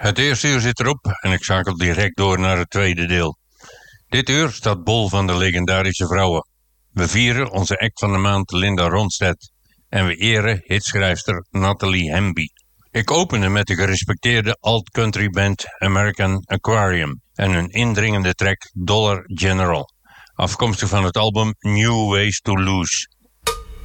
Het eerste uur zit erop en ik schakel direct door naar het tweede deel. Dit uur staat bol van de legendarische vrouwen. We vieren onze act van de maand Linda Ronstadt en we eren hitschrijfster Natalie Hemby. Ik opende met de gerespecteerde alt-country band American Aquarium en hun indringende track Dollar General, afkomstig van het album New Ways to Lose.